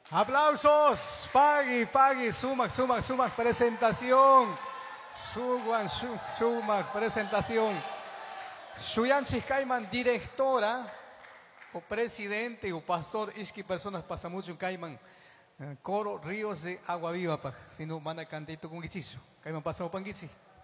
Aplausos, Pagui, sumac, presentación. Sumac, presentación. Suyanchis Caiman, directora, o presidente, o pastor, Ishki personas pasa mucho en Caiman, coro Ríos de Agua Viva, si no, mana cantito con Gichizo. Caiman pasamos pangichi.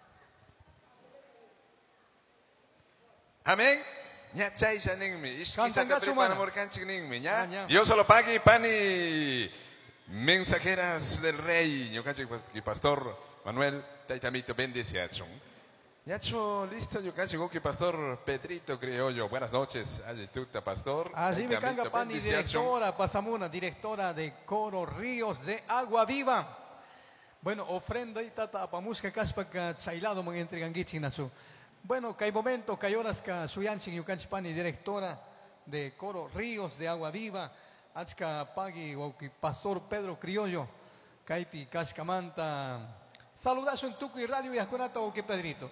Amén. Ya chay ya ningmi. Ishki chata prepara morcanchik ningmi. Ya. Yo solo pague pani mensajeras del rey. Yo cacho que pastor Manuel Taitamito bendice a Chong. Ya hecho listo. Yo cacho que pastor Pedrito Criollo. Buenas noches. Allí tuta pastor. Allí me canga pani directora Pasamuna, directora de coro Ríos de Agua Viva. Bueno, ofrenda y tata pamusca caspa que chailado me entregan gichinasu. Bueno, que hay momento, que hay horas que Suyanchin Yucanchipani, directora de coro Ríos de Agua Viva, Achka Pagui o pastor Pedro Criollo, Caipi Cascamanta. Saludazo en Tucuy Radio y Asconata o que Pedrito.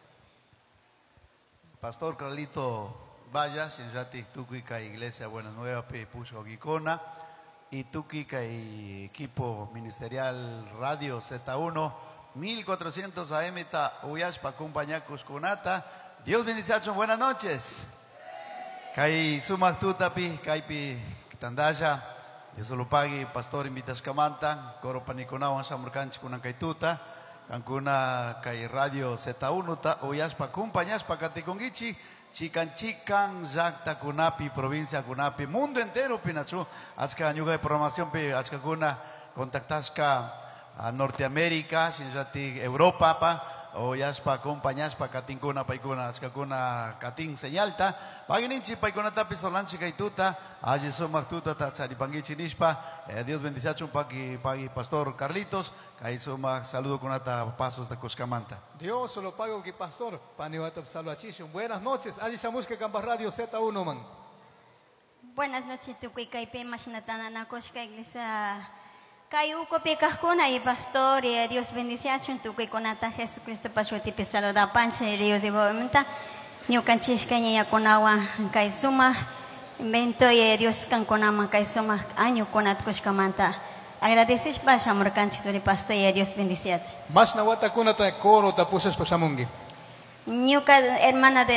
Pastor Carlito Vaya, Shinjati Tucuy ka Iglesia Buenas Nuevas, Puso Gicona, y Tucuy ka equipo ministerial Radio Z1. 1400 AM ta Uyash pa compañacos conata. Dios bendice, buenas noches. Kai sumak tutapi, kaipi tandaya. Dios lo pague, pastor invitas kamanta, coro paniconao samurcanchi kunan kai tuta. Kankuna kai radio Z1 ta Uyash pa compañas pa katikongichi. Chican Jacta Kunapi, provincia Kunapi, mundo entero pinachu. Azka nyuga de programación pe azka kuna contactasca a Norteamérica, Shinjati Europa, o yaspa compañaspa Katinkuna paikuna, Askakuna Katin señalta, Pagininchi paikuna tapis solanchi kaituta, allí somak tuta tacharipangichi nishpa, Dios bendice pagi pastor Carlitos, Kaisoma saludo kunata pasos de Coscamanta. Dios solo pago que pastor, Paniwatap Salvachishun. Buenas noches, allí Shamuska Campas Radio Z1 man. Buenas noches, Tucuy Caipe, Machinatana Nakoshka Iglesia. Cayuco pecascona y pastor, y Dios bendice a Chuntuque conata Jesucristo Pashuti Pesalo da Pancha y Ríos de Boventa, New Canchisca y Yaconagua, Caizuma, invento y Dios Canconama, Caizuma, año conat Cuscamanta. Agradeces Pasha Morcanchito de Pastor y Dios bendice a Más Nawata Kunata Coro Tapusas Pasamungi. New hermana de